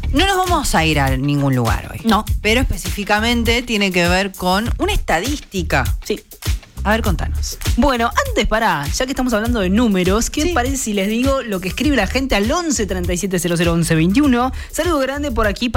No nos vamos a ir a ningún lugar hoy. No. Pero específicamente tiene que ver con una estadística. Sí. A ver, contanos. Bueno, antes ya que estamos hablando de números, ¿qué Sí. parece si les digo lo que escribe la gente al 11 37 00 11 21? Saludo grande por aquí